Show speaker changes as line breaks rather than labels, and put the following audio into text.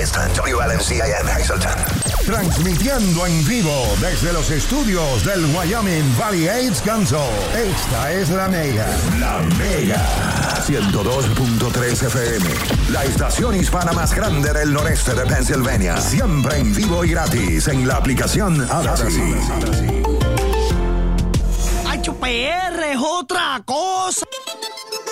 Pakistan, WLMCAM Hazleton.
Transmitiendo en vivo desde los estudios del Wyoming Valley AIDS Council. Esta es La Mega. La Mega. 102.3 FM. La estación hispana más grande del noreste de Pennsylvania. Siempre en vivo y gratis en la aplicación Odyssey.
¡Ay, PR es otra cosa!